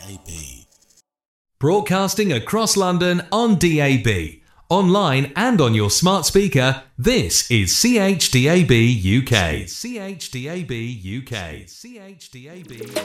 DAB. Broadcasting across London on DAB. Online and on your smart speaker, this is CHDAB UK. CHDAB UK. CHDAB